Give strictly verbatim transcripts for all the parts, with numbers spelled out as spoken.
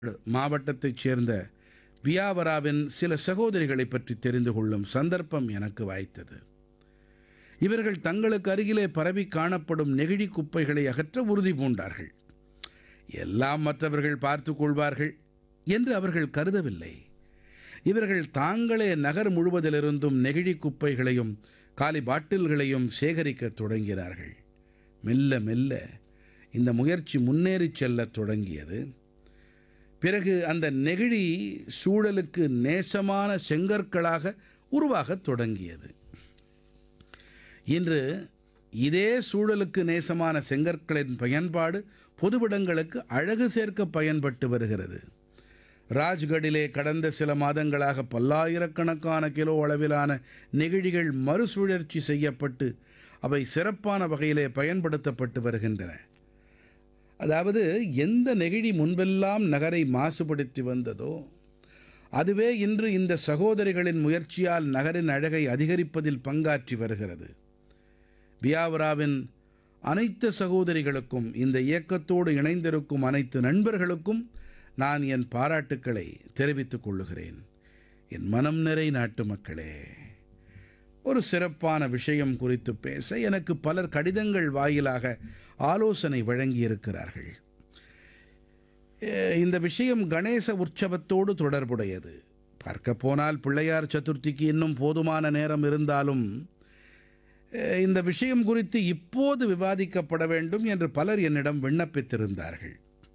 மாவட்டத்தைச் சேர்ந்த வியாவராவின் சில சகோதரிகளைப் பற்றி தெரிந்து கொள்ளும் சந்தர்ப்பம் எனக்கு வாய்த்தது. இவர்கள் தங்களுக்கு அருகிலே பரவிக் காணப்படும் நெகிழிக் குப்பைகளை அகற்ற உறுதி பூண்டார்கள். எல்லாம் மற்றவர்கள் பார்த்துக் கொள்வார்கள் என்று அவர்கள் கருதவில்லை. இவர்கள் தாங்களே நகர் முழுவதிலிருந்தும் நெகிழிக் குப்பைகளையும் காலி பாட்டில்களையும் சேகரிக்கத் தொடங்கினார்கள். மெல்ல மெல்ல இந்த முயற்சி முன்னேறிச் செல்லத் தொடங்கியது. பிறகு அந்த நெகிழி சூழலுக்கு நேசமான செங்கற்களாக உருவாகத் தொடங்கியது. இன்று இதே சூழலுக்கு நேசமான செங்கற்களின் பயன்பாடு பொதுவிடங்களுக்கு அழகு சேர்க்க பயன்பட்டு வருகிறது. ராஜ்கடிலே கடந்த சில மாதங்களாக பல்லாயிரக்கணக்கான கிலோ அளவிலான நெகிழிகள் மறுசுழற்சி செய்யப்பட்டு அவை சிறப்பான வகையிலே பயன்படுத்தப்பட்டு வருகின்றன. அதாவது எந்த நெகிழி முன்பெல்லாம் நகரை மாசுபடுத்தி வந்ததோ அதுவே இன்று இந்த சகோதரிகளின் முயற்சியால் நகரின் அழகை அதிகரிப்பதில் பங்காற்றி வருகிறது. பியாவராவின் அனைத்து சகோதரிகளுக்கும், இந்த இயக்கத்தோடு இணைந்திருக்கும் அனைத்து நண்பர்களுக்கும் நான் என் பாராட்டுக்களை தெரிவித்துக் கொள்ளுகிறேன். என் மனம் நிறை நாட்டு மக்களே, ஒரு சிறப்பான விஷயம் குறித்து பேச எனக்கு பலர் கடிதங்கள் வாயிலாக ஆலோசனை வழங்கியிருக்கிறார்கள். இந்த விஷயம் கணேச உற்சவத்தோடு தொடர்புடையது. பார்க்க போனால் பிள்ளையார் சதுர்த்திக்கு இன்னும் போதுமான நேரம் இருந்தாலும் இந்த விஷயம் குறித்து இப்போது விவாதிக்கப்பட வேண்டும் என்று பலர் என்னிடம் விண்ணப்பித்திருந்தார்கள்.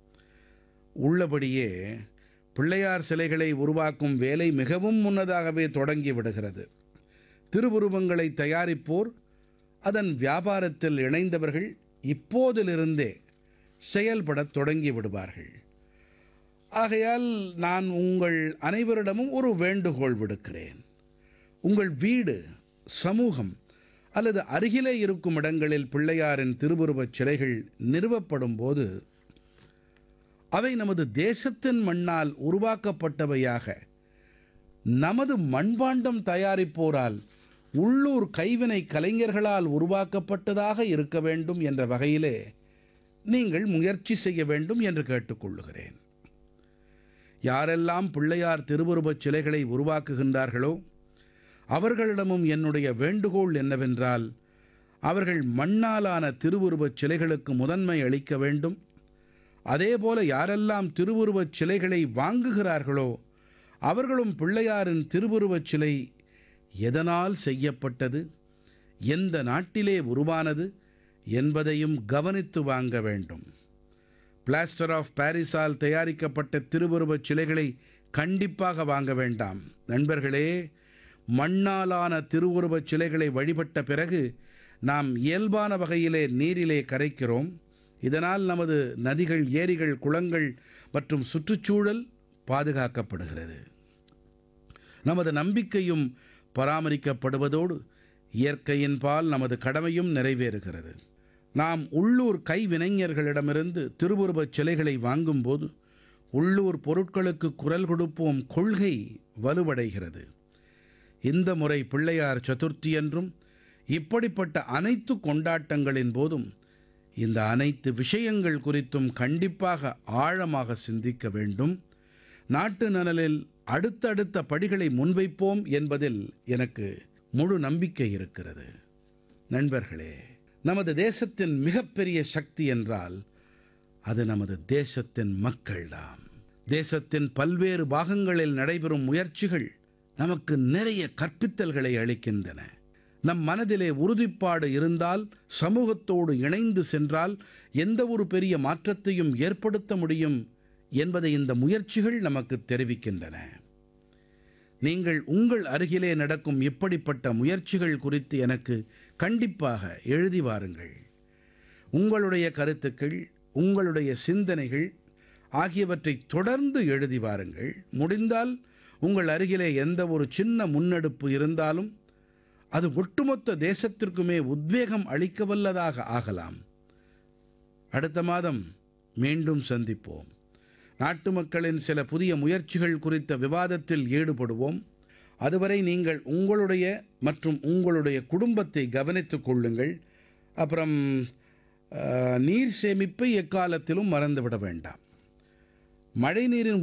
உள்ளபடியே பிள்ளையார் சிலைகளை உருவாக்கும் வேலை மிகவும் முன்னதாகவே தொடங்கி விடுகிறது. திருவுருவங்களை தயாரிப்போர், அதன் வியாபாரத்தில் இணைந்தவர்கள் இப்போதிலிருந்தே செயல்படத் தொடங்கி விடுவார்கள். ஆகையால் நான் உங்கள் அனைவரிடமும் ஒரு வேண்டுகோள் விடுக்கிறேன். உங்கள் வீடு, சமூகம் அல்லது அருகிலே இருக்கும் இடங்களில் பிள்ளையாரின் திருவுருவச் சிலைகள் நிறுவப்படும் போது அவை நமது தேசத்தின் மண்ணால் உருவாக்கப்பட்டவையாக, நமது மண்பாண்டம் தயாரிப்போரால், உள்ளூர் கைவினை கலைஞர்களால் உருவாக்கப்பட்டதாக இருக்க வேண்டும் என்ற வகையிலே நீங்கள் முயற்சி செய்ய வேண்டும் என்று கேட்டுக்கொள்ளுகிறேன். யாரெல்லாம் பிள்ளையார் திருவுருவச் சிலைகளை உருவாக்குகின்றார்களோ அவர்களிடமும் என்னுடைய வேண்டுகோள் என்னவென்றால், அவர்கள் மண்ணாலான திருவுருவச் சிலைகளுக்கு முதன்மை அளிக்க வேண்டும். அதேபோல யாரெல்லாம் திருவுருவச் சிலைகளை வாங்குகிறார்களோ அவர்களும் பிள்ளையாரின் திருவுருவச் சிலை எதனால் செய்யப்பட்டது, எந்த நாட்டிலே உருவானது என்பதையும் கவனித்து வாங்க வேண்டும். பிளாஸ்டர் ஆஃப் பாரிஸால் தயாரிக்கப்பட்ட திருவுருவச் சிலைகளை கண்டிப்பாக வாங்க வேண்டாம். நண்பர்களே, மண்ணாலான திருவுருவச் சிலைகளை வழிபட்ட பிறகு நாம் இயல்பான வகையிலே நீரிலே கரைக்கிறோம். இதனால் நமது நதிகள், ஏரிகள், குளங்கள் மற்றும் சுற்றுச்சூழல் பாதுகாக்கப்படுகிறது. நமது நம்பிக்கையும் பராமரிக்கப்படுவதோடு இயற்கையின் பால் நமது கடமையும் நிறைவேறுகிறது. நாம் உள்ளூர் கைவினைஞர்களிடமிருந்து திருவுருவச் சிலைகளை வாங்கும்போது உள்ளூர் பொருட்களுக்கு குரல் கொடுப்போம் கொள்கை வலுவடைகிறது. இந்த முறை பிள்ளையார் சதுர்த்தி என்றும் இப்படிப்பட்ட அனைத்து கொண்டாட்டங்களின் போதும் இந்த அனைத்து விஷயங்கள் குறித்தும் கண்டிப்பாக ஆழமாக சிந்திக்க வேண்டும். நாட்டு நலனில் அடுத்தடுத்த படிகளை முன்வைப்போம் என்பதில் எனக்கு முழு நம்பிக்கை இருக்கிறது. நண்பர்களே, நமது தேசத்தின் மிகப்பெரிய சக்தி என்றால் அது நமது தேசத்தின் மக்கள்தாம். தேசத்தின் பல்வேறு பாகங்களில் நடைபெறும் முயற்சிகள் நமக்கு நிறைய கற்பித்தல்களை அளிக்கின்றன. நம் மனதிலே உறுதிப்பாடு இருந்தால், சமூகத்தோடு இணைந்து சென்றால் எந்த ஒரு பெரிய மாற்றத்தையும் ஏற்படுத்த முடியும் என்பதை இந்த முயற்சிகள் நமக்கு தெரிவிக்கின்றன. நீங்கள் உங்கள் அருகிலே நடக்கும் இப்படிப்பட்ட முயற்சிகள் குறித்து எனக்கு கண்டிப்பாக எழுதி வாருங்கள். உங்களுடைய கருத்துக்கள், உங்களுடைய சிந்தனைகள் ஆகியவற்றை தொடர்ந்து எழுதி வாருங்கள். முடிந்தால் உங்கள் அருகிலே எந்த ஒரு சின்ன முன்னெடுப்பு இருந்தாலும் அது ஒட்டுமொத்த தேசத்திற்குமே உத்வேகம் அளிக்கவல்லதாக ஆகலாம். அடுத்த மாதம் மீண்டும் சந்திப்போம். நாட்டு மக்களின் சில புதிய முயற்சிகள் குறித்த விவாதத்தில் ஈடுபடுவோம். அதுவரை நீங்கள் உங்களுடைய மற்றும் உங்களுடைய குடும்பத்தை கவனித்துக் கொள்ளுங்கள். அப்புறம் நீர் சேமிப்பை எக்காலத்திலும் மறந்துவிட வேண்டாம். மழைநீரின்